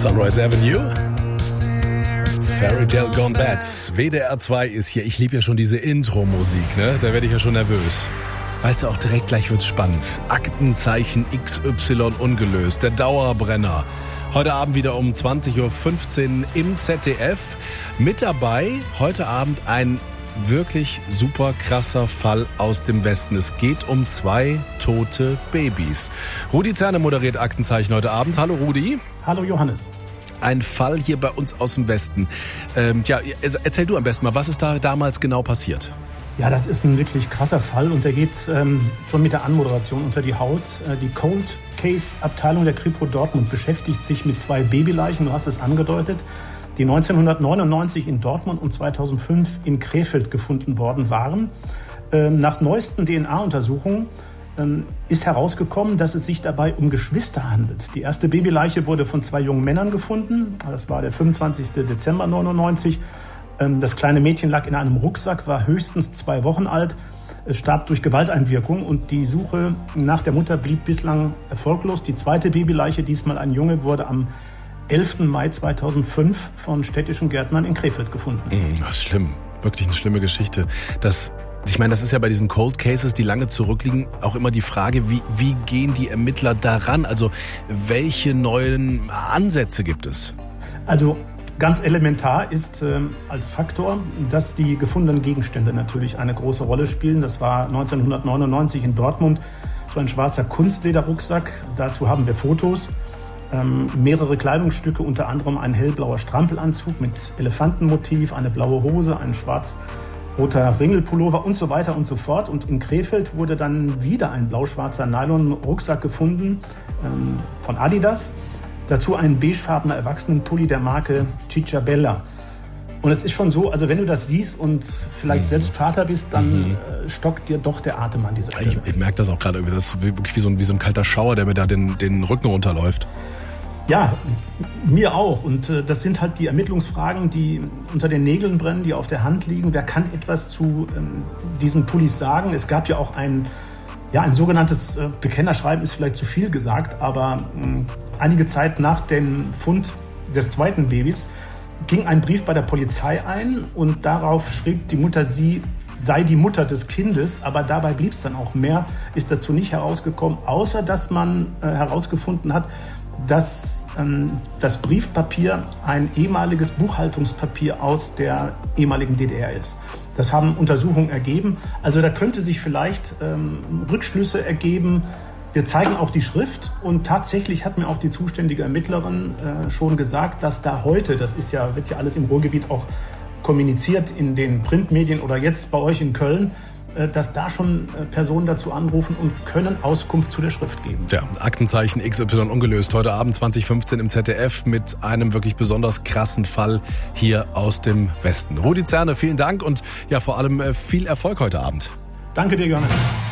Sunrise Avenue. Fairy Tale Gone Bad. WDR 2 ist hier. Ich liebe ja schon diese Intro-Musik, ne? Da werde ich ja schon nervös. Weißt du, auch direkt gleich wird's spannend. Aktenzeichen XY ungelöst. Der Dauerbrenner. Heute Abend wieder um 20.15 Uhr im ZDF. Mit dabei heute Abend ein wirklich super krasser Fall aus dem Westen. Es geht um 2 tote Babys. Rudi Zerne moderiert Aktenzeichen heute Abend. Hallo Rudi. Hallo Johannes. Ein Fall hier bei uns aus dem Westen. Erzähl du am besten mal, was ist da damals genau passiert? Ja, das ist ein wirklich krasser Fall und der geht schon mit der Anmoderation unter die Haut. Die Cold Case Abteilung der Kripo Dortmund beschäftigt sich mit 2 Babyleichen, du hast es angedeutet, die 1999 in Dortmund und 2005 in Krefeld gefunden worden waren. Nach neuesten DNA-Untersuchungen ist herausgekommen, dass es sich dabei um Geschwister handelt. Die erste Babyleiche wurde von 2 jungen Männern gefunden. Das war der 25. Dezember 1999. Das kleine Mädchen lag in einem Rucksack, war höchstens 2 Wochen alt. Es starb durch Gewalteinwirkung und die Suche nach der Mutter blieb bislang erfolglos. Die zweite Babyleiche, diesmal ein Junge, wurde am 11. Mai 2005 von städtischen Gärtnern in Krefeld gefunden. Schlimm, wirklich eine schlimme Geschichte. Das ist ja bei diesen Cold Cases, die lange zurückliegen, auch immer die Frage, wie gehen die Ermittler daran? Also welche neuen Ansätze gibt es? Also ganz elementar ist als Faktor, dass die gefundenen Gegenstände natürlich eine große Rolle spielen. Das war 1999 in Dortmund so ein schwarzer Kunstlederrucksack. Dazu haben wir Fotos. Mehrere Kleidungsstücke, unter anderem ein hellblauer Strampelanzug mit Elefantenmotiv, eine blaue Hose, ein schwarz-roter Ringelpullover und so weiter und so fort. Und in Krefeld wurde dann wieder ein blau-schwarzer Nylon-Rucksack gefunden von Adidas. Dazu ein beigefarbener Erwachsenenpulli der Marke Cicciabella. Und es ist schon so, also wenn du das siehst und vielleicht selbst Vater bist, dann stockt dir doch der Atem an dieser Stelle. Ich merke das auch gerade irgendwie, das ist wirklich wie so ein kalter Schauer, der mir da den Rücken runterläuft. Ja, mir auch. Und das sind halt die Ermittlungsfragen, die unter den Nägeln brennen, die auf der Hand liegen. Wer kann etwas zu diesen Pullis sagen? Es gab ja auch ein sogenanntes Bekennerschreiben, ist vielleicht zu viel gesagt, aber einige Zeit nach dem Fund des zweiten Babys ging ein Brief bei der Polizei ein und darauf schrieb die Mutter, sie sei die Mutter des Kindes, aber dabei blieb es dann auch. Mehr ist dazu nicht herausgekommen, außer dass man herausgefunden hat, dass das Briefpapier ein ehemaliges Buchhaltungspapier aus der ehemaligen DDR ist. Das haben Untersuchungen ergeben. Also da könnte sich vielleicht Rückschlüsse ergeben. Wir zeigen auch die Schrift und tatsächlich hat mir auch die zuständige Ermittlerin schon gesagt, dass da heute, wird ja alles im Ruhrgebiet auch kommuniziert in den Printmedien oder jetzt bei euch in Köln, dass da schon Personen dazu anrufen und können Auskunft zu der Schrift geben. Ja, Aktenzeichen XY ungelöst. Heute Abend 2015 im ZDF mit einem wirklich besonders krassen Fall hier aus dem Westen. Rudi Zerne, vielen Dank und ja vor allem viel Erfolg heute Abend. Danke dir, Johannes.